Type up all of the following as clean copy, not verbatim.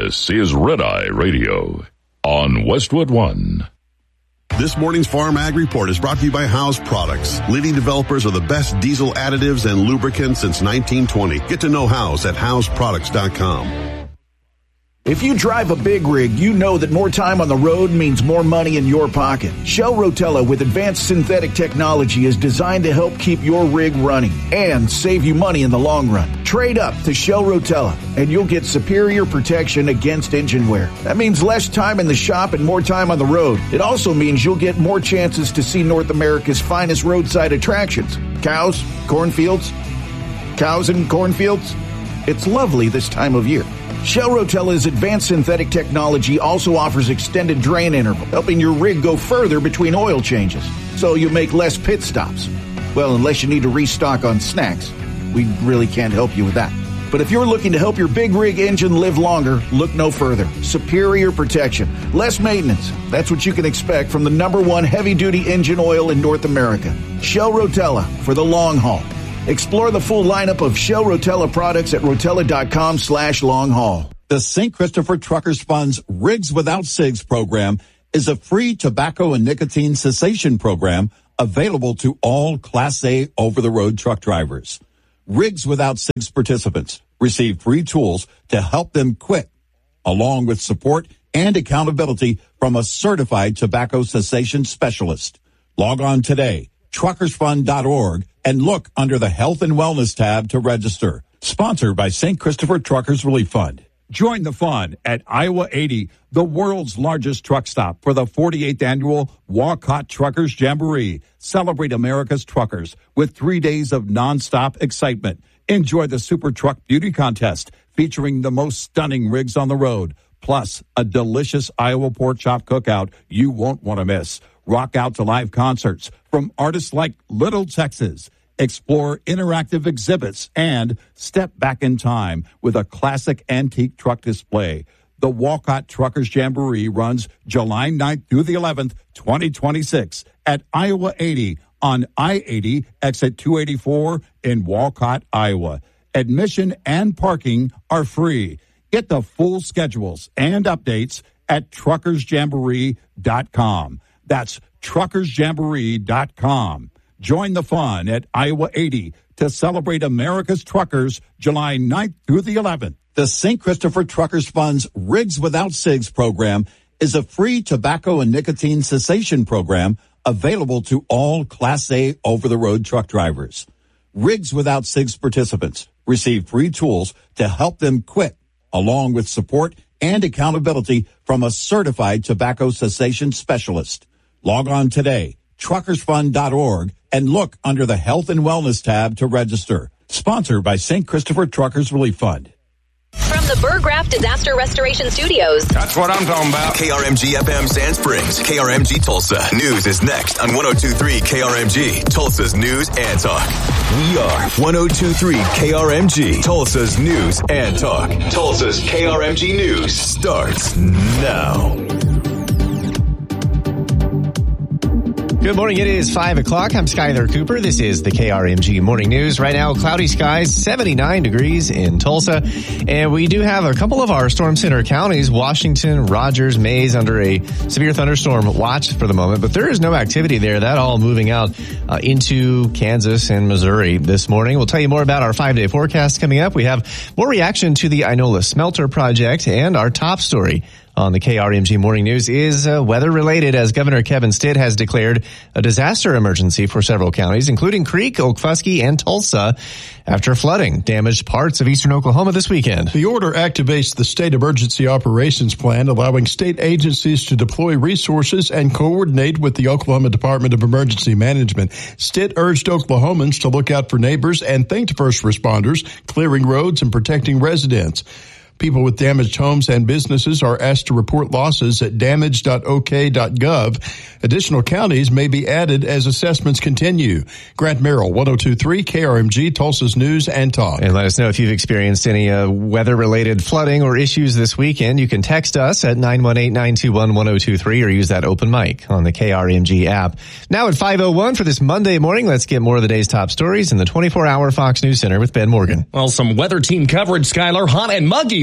This is Red Eye Radio on Westwood One. This morning's Farm Ag Report is brought to you by House Products, leading developers of the best diesel additives and lubricants since 1920. Get to know House at houseproducts.com. If you drive a big rig, you know that more time on the road means more money in your pocket. Shell Rotella with advanced synthetic technology is designed to help keep your rig running and save you money in the long run. Trade up to Shell Rotella and you'll get superior protection against engine wear. That means less time in the shop and more time on the road. It also means you'll get more chances to see North America's finest roadside attractions. Cows, cornfields, cows and cornfields. It's lovely this time of year. Shell Rotella's advanced synthetic technology also offers extended drain interval, helping your rig go further between oil changes, so you make less pit stops. Well, unless you need to restock on snacks. We really can't help you with that. But if you're looking to help your big rig engine live longer, look no further. Superior protection, less maintenance. That's what you can expect from the #1 heavy-duty engine oil in North America. Shell Rotella for the long haul. Explore the full lineup of Shell Rotella products at rotella.com/long haul. The St. Christopher Truckers Fund's Rigs Without Cigs program is a free tobacco and nicotine cessation program available to all Class A over-the-road truck drivers. Rigs Without Cigs participants receive free tools to help them quit, along with support and accountability from a certified tobacco cessation specialist. Log on today, truckersfund.org, and look under the Health and Wellness tab to register. Sponsored by St. Christopher Truckers Relief Fund. Join the fun at Iowa 80, the world's largest truck stop, for the 48th annual Walcott Truckers Jamboree. Celebrate America's truckers with 3 days of nonstop excitement. Enjoy the Super Truck Beauty Contest featuring the most stunning rigs on the road, plus a delicious Iowa pork chop cookout you won't want to miss. Rock out to live concerts from artists like Little Texas. Explore interactive exhibits and step back in time with a classic antique truck display. The Walcott Truckers Jamboree runs July 9th through the 11th, 2026 at Iowa 80 on I-80 exit 284 in Walcott, Iowa. Admission and parking are free. Get the full schedules and updates at truckersjamboree.com. That's truckersjamboree.com. Join the fun at Iowa 80 to celebrate America's truckers July 9th through the 11th. The St. Christopher Truckers Fund's Rigs Without Cigs program is a free tobacco and nicotine cessation program available to all Class A over-the-road truck drivers. Rigs Without Cigs participants receive free tools to help them quit, along with support and accountability from a certified tobacco cessation specialist. Log on today, truckersfund.org, and look under the Health and Wellness tab to register. Sponsored by St. Christopher Truckers Relief Fund. From the Burgraff Disaster Restoration Studios. That's what I'm talking about. KRMG FM Sand Springs, KRMG Tulsa. News is next on 102.3 KRMG, Tulsa's News and Talk. We are 102.3 KRMG, Tulsa's News and Talk. Tulsa's KRMG News starts now. Good morning. It is 5 o'clock. I'm Skylar Cooper. This is the KRMG Morning News. Right now, cloudy skies, 79 degrees in Tulsa. And we do have a couple of our storm center counties, Washington, Rogers, Mays, under a severe thunderstorm watch for the moment. But there is no activity there. That all moving out into Kansas and Missouri this morning. We'll tell you more about our 5-day forecast coming up. We have more reaction to the Inola Smelter project, and our top story on the KRMG Morning News is weather-related, as Governor Kevin Stitt has declared a disaster emergency for several counties, including Creek, Okfuskee, and Tulsa, after flooding damaged parts of eastern Oklahoma this weekend. The order activates the State Emergency Operations Plan, allowing state agencies to deploy resources and coordinate with the Oklahoma Department of Emergency Management. Stitt urged Oklahomans to look out for neighbors and thanked first responders, clearing roads and protecting residents. People with damaged homes and businesses are asked to report losses at damage.ok.gov. Additional counties may be added as assessments continue. Grant Merrill, 102.3 KRMG, Tulsa's News and Talk. And let us know if you've experienced any weather-related flooding or issues this weekend. You can text us at 918-921-1023 or use that open mic on the KRMG app. Now at 5:01 for this Monday morning, let's get more of the day's top stories in the 24-hour Fox News Center with Ben Morgan. Well, some weather team coverage, Skylar. Hot and muggy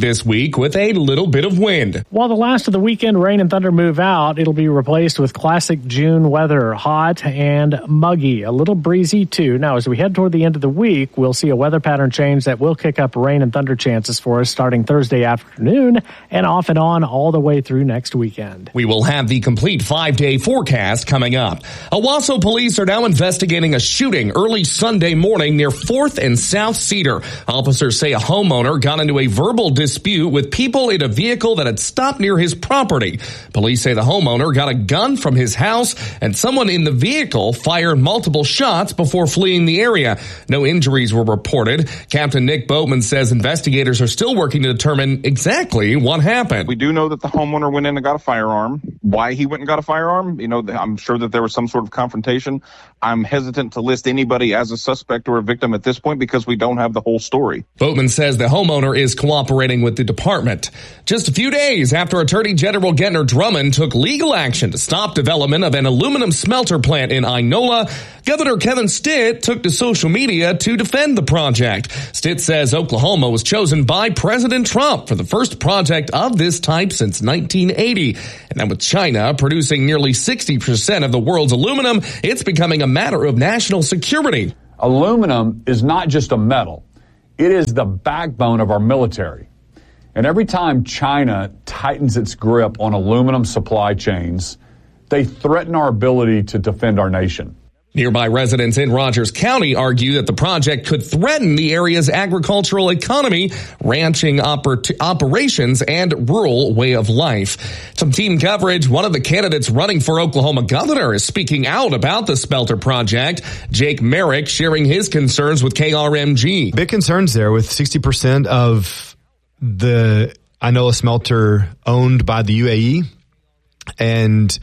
this week with a little bit of wind. While the last of the weekend rain and thunder move out, it'll be replaced with classic June weather, hot and muggy, a little breezy too. Now, as we head toward the end of the week, we'll see a weather pattern change that will kick up rain and thunder chances for us starting Thursday afternoon and off and on all the way through next weekend. We will have the complete 5-day forecast coming up. Owasso police are now investigating a shooting early Sunday morning near 4th and South Cedar. Officers say a homeowner got into a verbal dispute with people in a vehicle that had stopped near his property. Police say the homeowner got a gun from his house and someone in the vehicle fired multiple shots before fleeing the area. No injuries were reported. Captain Nick Boatman says investigators are still working to determine exactly what happened. We do know that the homeowner went in and got a firearm. Why he went and got a firearm, I'm sure that there was some sort of confrontation. I'm hesitant to list anybody as a suspect or a victim at this point because we don't have the whole story. Boatman says the homeowner is cooperating with the department. Just a few days after Attorney General Gentner Drummond took legal action to stop development of an aluminum smelter plant in Inola, Governor Kevin Stitt took to social media to defend the project. Stitt says Oklahoma was chosen by President Trump for the first project of this type since 1980. And then with China producing nearly 60% of the world's aluminum, it's becoming a matter of national security. Aluminum is not just a metal. It is the backbone of our military. And every time China tightens its grip on aluminum supply chains, they threaten our ability to defend our nation. Nearby residents in Rogers County argue that the project could threaten the area's agricultural economy, ranching operations, and rural way of life. Some team coverage, one of the candidates running for Oklahoma governor is speaking out about the smelter project. Jake Merrick sharing his concerns with KRMG. Big concerns there with 60% of the Inola smelter owned by the UAE and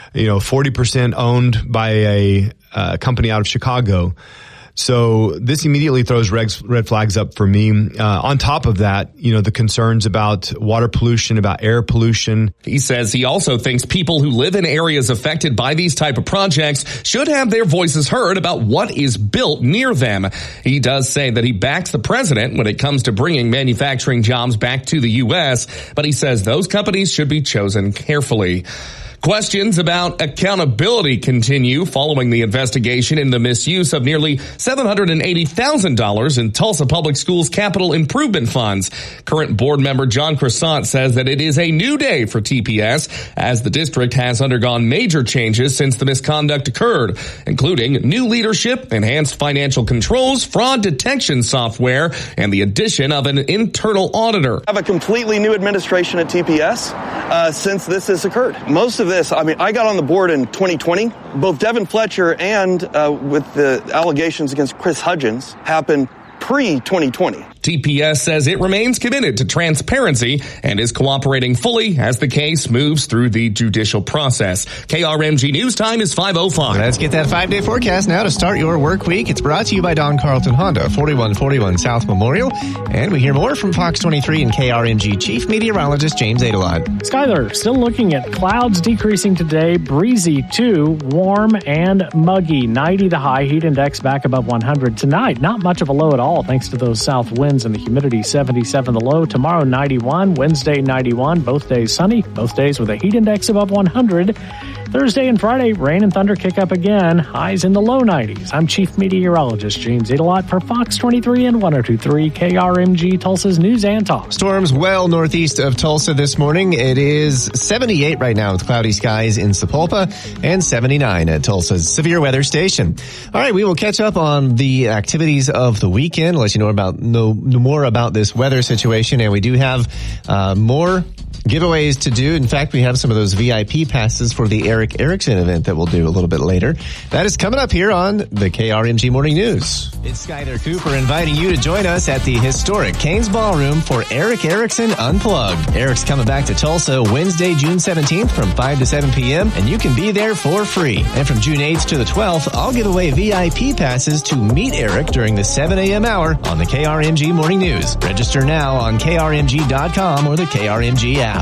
40% owned by a company out of Chicago. So this immediately throws red flags up for me. On top of that, the concerns about water pollution, about air pollution. He says he also thinks people who live in areas affected by these type of projects should have their voices heard about what is built near them. He does say that he backs the president when it comes to bringing manufacturing jobs back to the U.S., but he says those companies should be chosen carefully. Questions about accountability continue following the investigation in the misuse of nearly $780,000 in Tulsa Public Schools capital improvement funds. Current board member John Croissant says that it is a new day for TPS as the district has undergone major changes since the misconduct occurred, including new leadership, enhanced financial controls, fraud detection software, and the addition of an internal auditor. I have a completely new administration at TPS since this has occurred. Most of this, I got on the board in 2020. Both Devin Fletcher and with the allegations against Chris Hudgens happened pre-2020. TPS says it remains committed to transparency and is cooperating fully as the case moves through the judicial process. KRMG News Time is 5:05. Let's get that 5-day forecast now to start your work week. It's brought to you by Don Carlton Honda, 4141 South Memorial. And we hear more from Fox 23 and KRMG Chief Meteorologist James Adelot. Skyler, still looking at clouds decreasing today, breezy too, warm and muggy. 90 the high, heat index back above 100 tonight. Not much of a low at all thanks to those south winds and the humidity. 77 the low. Tomorrow 91, Wednesday 91, both days sunny, both days with a heat index above 100. Thursday and Friday, rain and thunder kick up again, highs in the low 90s. I'm Chief Meteorologist James Adelot for Fox 23 and 102.3 KRMG, Tulsa's News and Talk. Storms well northeast of Tulsa this morning. It is 78 right now with cloudy skies in Sapulpa and 79 at Tulsa's severe weather station. All right, we will catch up on the activities of the weekend, let you know more about this weather situation, and we do have more giveaways to do. In fact, we have some of those VIP passes for the Eric Erickson event that we'll do a little bit later. That is coming up here on the KRMG Morning News. It's Skyler Cooper inviting you to join us at the historic Cain's Ballroom for Eric Erickson Unplugged. Eric's coming back to Tulsa Wednesday, June 17th from 5 to 7 p.m. and you can be there for free. And from June 8th to the 12th, I'll give away VIP passes to meet Eric during the 7 a.m. hour on the KRMG Morning News. Register now on KRMG.com or the KRMG app.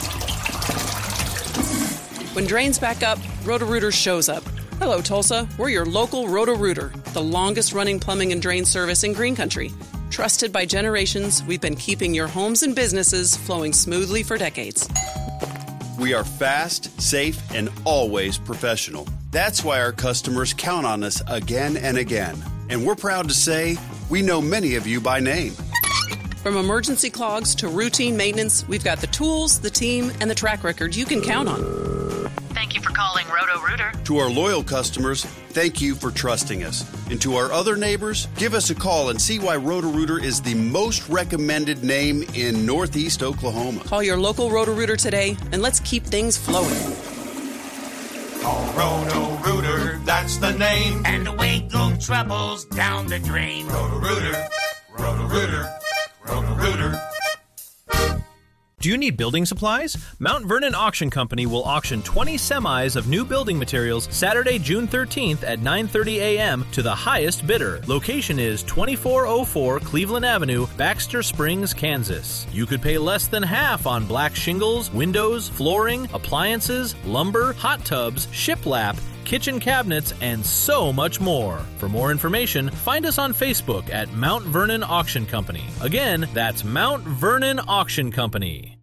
When drains back up, Roto-Rooter shows up. Hello, Tulsa. We're your local Roto-Rooter, the longest-running plumbing and drain service in Green Country. Trusted by generations, we've been keeping your homes and businesses flowing smoothly for decades. We are fast, safe, and always professional. That's why our customers count on us again and again. And we're proud to say we know many of you by name. From emergency clogs to routine maintenance, we've got the tools, the team, and the track record you can count on. Thank you for calling Roto-Rooter. To our loyal customers, thank you for trusting us. And to our other neighbors, give us a call and see why Roto-Rooter is the most recommended name in Northeast Oklahoma. Call your local Roto-Rooter today, and let's keep things flowing. Call Roto-Rooter, that's the name. And away go troubles down the drain. Roto-Rooter, Roto-Rooter, Roto-Rooter. Do you need building supplies? Mount Vernon Auction Company will auction 20 semis of new building materials Saturday, June 13th at 9:30 a.m. to the highest bidder. Location is 2404 Cleveland Avenue, Baxter Springs, Kansas. You could pay less than half on black shingles, windows, flooring, appliances, lumber, hot tubs, shiplap, kitchen cabinets, and so much more. For more information, find us on Facebook at Mount Vernon Auction Company. Again, that's Mount Vernon Auction Company.